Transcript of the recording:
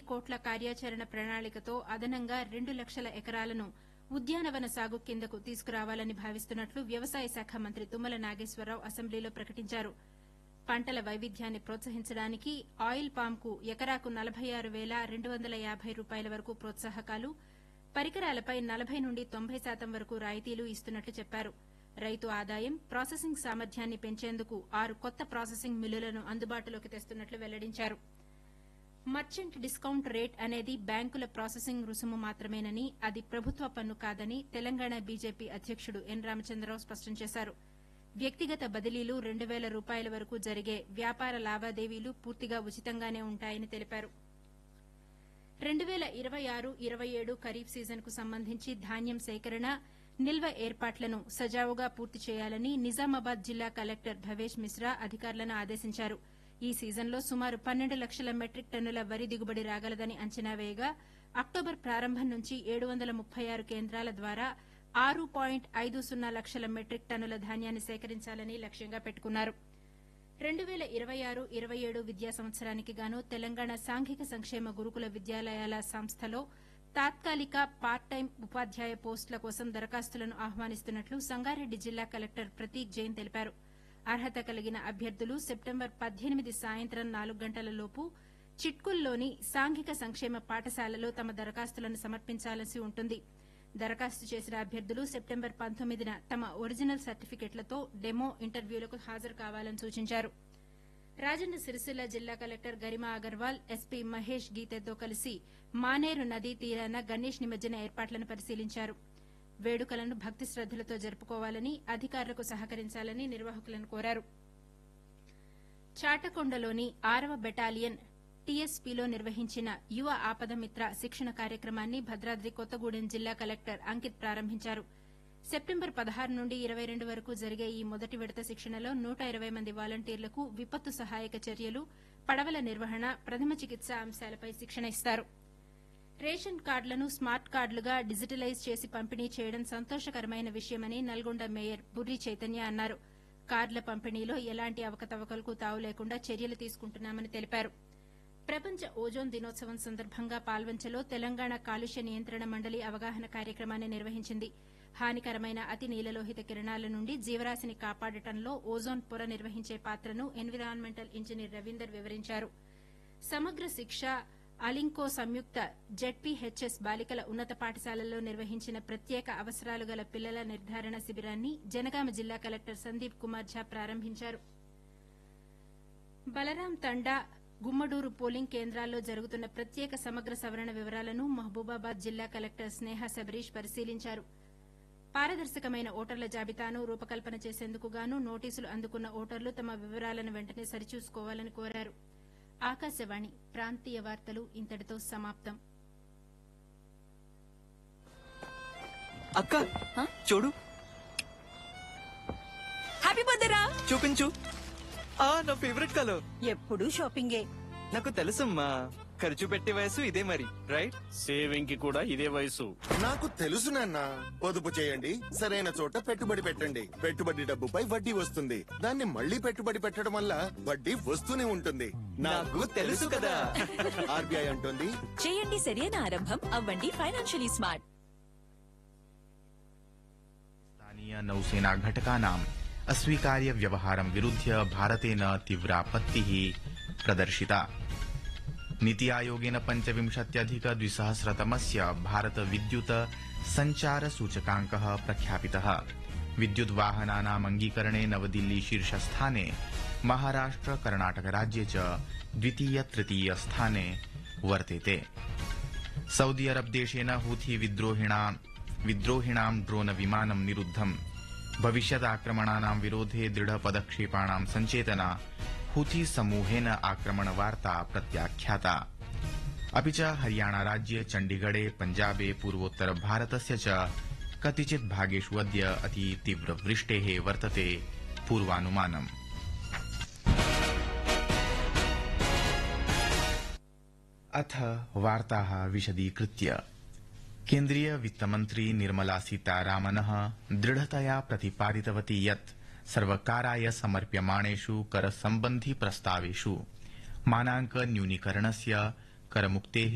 కోట్ల కార్యాచరణ ప్రణాళికతో అదనంగా 2 లక్షల ఎకరాలను ఉద్యానవన సాగు కిందకు తీసుకురావాలని భావిస్తున్నట్లు వ్యవసాయ శాఖ మంత్రి తుమ్మల నాగేశ్వరరావు అసెంబ్లీలో ప్రకటించారు. పంటల వైవిధ్యాన్ని ప్రోత్సహించడానికి ఆయిల్ పామ్కు ఎకరాకు 46,250 రూపాయల వరకు ప్రోత్సాహకాలు, పరికరాలపై 40 నుండి 90% వరకు రాయితీలు ఇస్తున్నట్లు చెప్పారు. రైతు ఆదాయం, ప్రాసెసింగ్ సామర్థ్యాన్ని పెంచేందుకు 6 కొత్త ప్రాసెసింగ్ మిల్లులను అందుబాటులోకి తెస్తున్నట్లు వెల్లడించారు. మర్చెంట్ డిస్కౌంట్ రేట్ అనేది బ్యాంకుల ప్రాసెసింగ్ రుసుము మాత్రమేనని, అది ప్రభుత్వ పన్ను కాదని తెలంగాణ బీజేపీ అధ్యకుడు ఎన్ రామచంద్రరావు స్పష్టం చేశారు. వ్యక్తిగత బదిలీలు 2,000 రూపాయల వరకు జరిగే వ్యాపార లావాదేవీలు పూర్తిగా ఉచితంగానే ఉంటాయని తెలిపారు. 2026-27 ఖరీఫ్ సీజన్కు సంబంధించి ధాన్యం సేకరణ, నిల్వ ఏర్పాట్లను సజావుగా పూర్తి చేయాలని నిజామాబాద్ జిల్లా కలెక్టర్ భవేష్ మిశ్రా అధికారులను ఆదేశించారు. ఈ సీజన్లో సుమారు 12 లక్షల మెట్రిక్ టన్నుల వరి దిగుబడి రాగలదని అంచనా వేయగా అక్టోబర్ ప్రారంభం నుంచి 736 కేంద్రాల ద్వారా 6.50 లక్షల మెట్రిక్ టన్నుల ధాన్యాన్ని సేకరించాలని లక్ష్యంగా పెట్టుకున్నారు. 2026-27 విద్యా సంవత్సరానికి గాను తెలంగాణ సాంఘిక సంక్షేమ గురుకుల విద్యాలయాల సంస్థలో తాత్కాలిక పార్ట్ టైం ఉపాధ్యాయ పోస్టుల కోసం దరఖాస్తులను ఆహ్వానిస్తున్నట్లు సంగారెడ్డి జిల్లా కలెక్టర్ ప్రతీక్ జైన్ తెలిపారు. అర్హత కలిగిన అభ్యర్థులు సెప్టెంబర్ 18 సాయంత్రం 4 గంటలలోపు చిట్కుల్లోని సాంఘిక సంక్షేమ పాఠశాలలో తమ దరఖాస్తులను సమర్పించాల్సి ఉంటుంది. దరఖాస్తు చేసిన అభ్యర్థులు సెప్టెంబర్ 19న తమ ఒరిజినల్ సర్టిఫికెట్లతో డెమో ఇంటర్వ్యూలకు హాజరు కావాలని సూచించారు. రాజన్న సిరిసిల్ల జిల్లా కలెక్టర్ గరిమా అగర్వాల్, ఎస్పీ మహేష్ గీతేతో కలిసి మానేరు నదీ తీరాన గణేష్ నిమజ్జన ఏర్పాట్లను పరిశీలించారు. వేడుకలను భక్తి శ్రద్దలతో జరుపుకోవాలని, అధికారులకు సహకరించాలని నిర్వాహకులను కోరారు. చాటకొండలోని 6వ బెటాలియన్ టీఎస్పీలో నిర్వహించిన యువ ఆపదమిత్ర శిక్షణ కార్యక్రమాన్ని భద్రాద్రి కొత్తగూడెం జిల్లా కలెక్టర్ అంకిత్ ప్రారంభించారు. సెప్టెంబర్ 16 నుండి 22 వరకు జరిగే ఈ మొదటి విడత శిక్షణలో 120 మంది వాలంటీర్లకు విపత్తు సహాయక చర్యలు, పడవల నిర్వహణ, ప్రథమ చికిత్స అంశాలపై శిక్షణ ఇస్తారు. రేషన్ కార్డులను స్మార్ట్ కార్డులుగా డిజిటలైజ్ చేసి పంపిణీ చేయడం సంతోషకరమైన విషయమని నల్గొండ మేయర్ బుర్రి చైతన్య అన్నారు. కార్డుల పంపిణీలో ఎలాంటి అవకతవకలకు తావు లేకుండా చర్యలు తీసుకుంటున్నామని తెలిపారు. ప్రపంచ ఓజోన్ దినోత్సవం సందర్భంగా పాల్వంచలో తెలంగాణ కాలుష్య నియంత్రణ మండలి అవగాహన కార్యక్రమాన్ని నిర్వహించింది. హానికరమైన అతి నీలలోహిత కిరణాల నుండి జీవరాశిని కాపాడటంలో ఓజోన్ పొర నిర్వహించే పాత్రను ఎన్విరాన్మెంటల్ ఇంజనీర్ రవీందర్ వివరించారు. సమగ్ర శిక్ష అలింకో సంయుక్త జెడ్పీహెచ్ఎస్ బాలికల ఉన్నత పాఠశాలల్లో నిర్వహించిన ప్రత్యేక అవసరాలు గల పిల్లల నిర్ధారణ శిబిరాన్ని జనగామ జిల్లా కలెక్టర్ సందీప్ కుమార్ ఝా ప్రారంభించారు. బలరాం తండా, గుమ్మడూరు పోలింగ్ కేంద్రాల్లో జరుగుతున్న ప్రత్యేక సమగ్ర సవరణ వివరాలను మహబూబాబాద్ జిల్లా కలెక్టర్ స్నేహ శబరీష్ పరిశీలించారు. పారదర్శకమైన ఓటర్ల జాబితాను రూపకల్పన చేసేందుకు గాను నోటీసులు అందుకున్న ఓటర్లు తమ వివరాలను వెంటనే సరిచూసుకోవాలని కోరారు. ఆకాశవాణి ప్రాంతీయ వార్తలు ఇంతటితో సమాప్తం. అక్క చూడు, హ్యాపీ బర్త్డే రా. చూపించు. నా ఫేవరెట్ కలర్. ఎప్పుడు షాపింగే. నాకు తెలుసమ్మా, ఖర్చు పెట్టే వయసు ఇదే మరి, రైట్? సేవింగ్ కి కూడా ఇదే వయసు. నాకు తెలుసు నాన్న. పొదుపు చేయండి, సరైన చోట పెట్టుబడి పెట్టండి. పెట్టుబడి డబ్బుపై వడ్డీ వస్తుంది. దాన్ని మళ్ళీ పెట్టుబడి పెట్టడం వల్ల వడ్డీ వస్తూనే ఉంటుంది. నాకు తెలుసు కదా. ఆర్బీఐ అంటుంది, చేయండి సరైన ఆరంభం, అవ్వండి ఫైనాన్షియలీ స్మార్ట్. स्थानीय नौसेना घटकानाम् अस्वीकार्य व्यवहारं विरुध्य भारतेन तीव्रापत्तिः प्रदर्शिता. नीति आयोगेन 25,200तमस्य भारत विद्युत संचार सूचकाङ्कः प्रख्यापितः. विद्युत् वाहनानाम् अङ्गीकरणे नवदिल्ली शीर्षस्थाने, महाराष्ट्र कर्णाटक राज्ये च द्वितीय तृतीय स्थाने वर्तेते. सऊदी अरब देशेन हूथी विद्रोहिणां ड्रोन विमानं निरुद्धम्. भविष्यदाक्रमणानां विरोधे दृढ पदक्षेपाणां सञ्चेतना हूथी समूहेन आक्रमणवार्ता प्रत्याख्याता. अपि च हरियाणा राज्ये, चण्डीगढे, पञ्जाबे, पूर्वोत्तर भारतस्य च कतिचित् भागेषु अद्य अति तीव्रवृष्टेः वर्तते पूर्वानुमानम्. अथ वार्ताः विशदीकृत्य. केन्द्रीय वित्तमन्त्री निर्मला सीतारामनः दृढतया प्रतिपादितवती यत् सर्वकाराय समर्प्यमाणेषु करसम्बन्धि प्रस्तावेषु मानाङ्क न्यूनीकरणस्य, करमुक्तेः